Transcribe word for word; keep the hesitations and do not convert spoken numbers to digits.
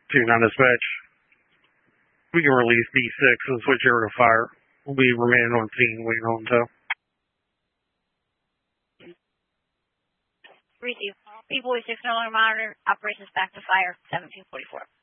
two nine dispatch. We can release D six and switch over to fire. We'll be remaining on scene waiting on tow. Receive. P forty-six no longer monitor. Operations back to fire. seventeen forty-four.